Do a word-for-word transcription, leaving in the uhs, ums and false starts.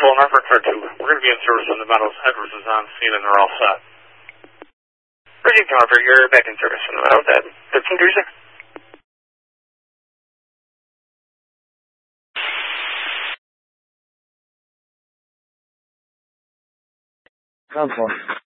Control, Norfolk Third two. We're going to be in service when the Meadows. Edwards is on scene and they're all set. Virgin Confer, you're back in service from the Meadows at thirteen thirty-six. Control.